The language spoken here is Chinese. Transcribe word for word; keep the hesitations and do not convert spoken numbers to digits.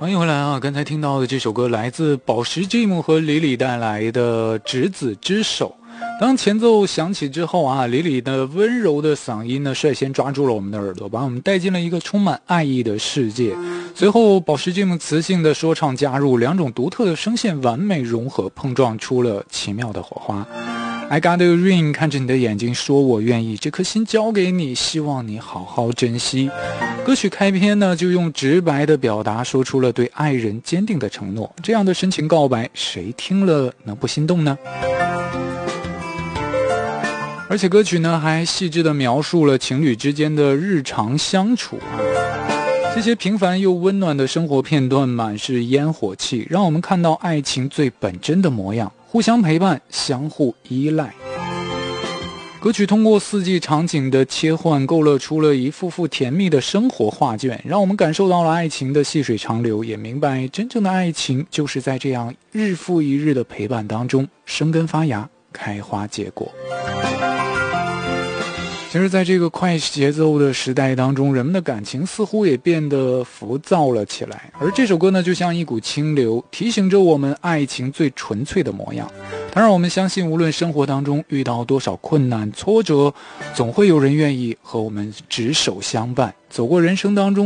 欢迎回来啊！刚才听到的这首歌来自宝石 Jim 和李李带来的《执子之手》。当前奏响起之后啊，李李的温柔的嗓音呢，率先抓住了我们的耳朵，把我们带进了一个充满爱意的世界。随后，宝石 Jim 磁性的说唱加入，两种独特的声线完美融合，碰撞出了奇妙的火花。I got a ring， 看着你的眼睛说我愿意，这颗心交给你，希望你好好珍惜。歌曲开篇呢，就用直白的表达说出了对爱人坚定的承诺，这样的深情告白，谁听了能不心动呢？而且歌曲呢，还细致地描述了情侣之间的日常相处啊。这些平凡又温暖的生活片段满是烟火气，让我们看到爱情最本真的模样，互相陪伴，相互依赖。歌曲通过四季场景的切换，勾勒出了一幅幅甜蜜的生活画卷，让我们感受到了爱情的细水长流，也明白真正的爱情就是在这样日复一日的陪伴当中生根发芽，开花结果。其实在这个快节奏的时代当中，人们的感情似乎也变得浮躁了起来，而这首歌呢，就像一股清流，提醒着我们爱情最纯粹的模样。它让我们相信，无论生活当中遇到多少困难挫折，总会有人愿意和我们执手相伴，走过人生当中